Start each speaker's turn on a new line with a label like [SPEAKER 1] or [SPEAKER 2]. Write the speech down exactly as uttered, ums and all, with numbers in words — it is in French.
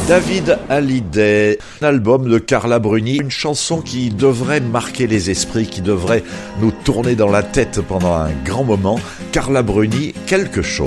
[SPEAKER 1] David Hallyday, un album de Carla Bruni, une chanson qui devrait marquer les esprits, qui devrait nous tourner dans la tête pendant un grand moment. Carla Bruni, quelque chose.